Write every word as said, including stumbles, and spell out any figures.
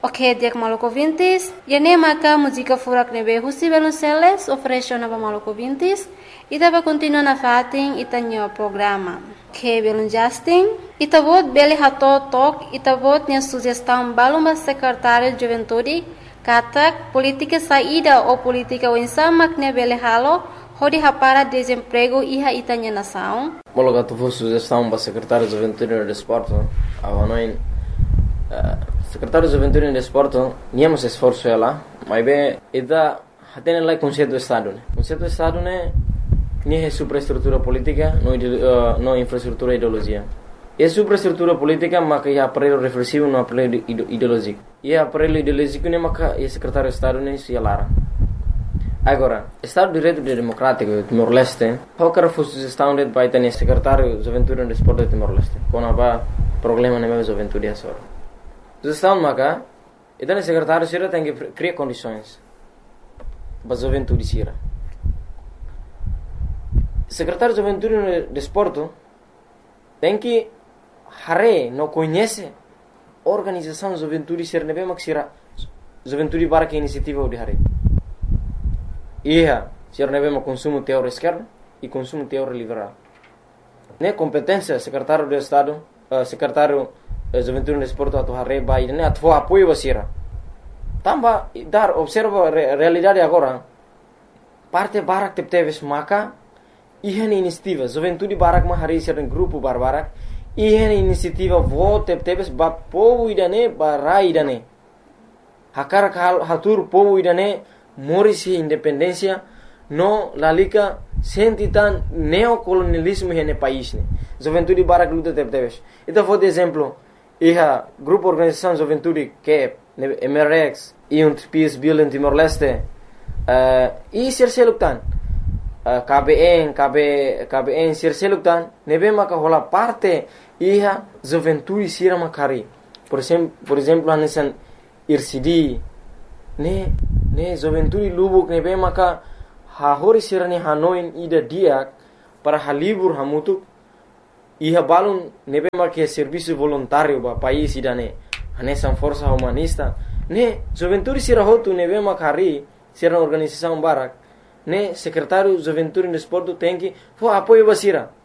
Ok, dia maluco vintis. E nem maca música furak nebe Husi Velonceles ofereceu nova maluco vintis. E tava continuando a fatin e tanho programa. Que belum Justin. E tavot beli hato tok e tavot nia sugestão baluma secretário de juventude katak política saída ou política winsama que beli halo hodi hapara desemprego iha itanya nação. Bologa tu fu sugestão para secretário de juventude e desporto. Avanoin secretário de juventude e desporto niamos esforço ela, mas bem ida hatene lá conceito do estado, né? Conceito do estado né nem é superestrutura política, não uh, não infraestrutura e ideologia. É superestrutura política, mas que é aparelho reflexivo, não aparelho ideológico. E é aparelho ideológico, né, mas que é secretário de Estado, né, se alara. Agora, Estado de Direito Democrático de Timor-Leste, qualquer sugestão de vai ter secretário de Juventude e Desporto de Timor-Leste. Quando há problema na minha juventude, é só. Sugestão, mas que, então o secretário Sira tem que criar condições para a juventude Sira. Secretário de Juventude e Desporto tem que hare não conhece organização juventude ser nebe maksira juventude para que iniciativa de hare ia ser nebe ma consumo teórico esquerdo e consumo teórico liberal né competência secretário de estado uh, secretário uh, juventude e desporto atu hare vai né atu apoio wasira tamba dar observa re, realidade agora parte barak tepteves maka ihan inisiativa juventude barak ma hare ser grupo barbarak ihan inisiativa vote tebes ba povo idane bara idane hakar hal hatur povo idane morisi independência no lalika sentitan neocolonialismo hene país ne juventude barak luta tebes ita for de exemplo iha grupo organização juventude que M R X e um Peace Building Timor-Leste uh, e ser selutan uh, K B N K B K B N ser selutan nebe maka hola parte iha juventude sira makari por exemplo por exemplo anesan I R C D ne ne juventude lubuk ne be maka ha hori sira ne hanoin ida dia para halibur hamutuk iha balun ne be maka serviço voluntário ba país ida ne anesan força humanista ne juventude sira hotu ne be makari sira organização barak ne secretário juventude e desporto tem que for apoio basira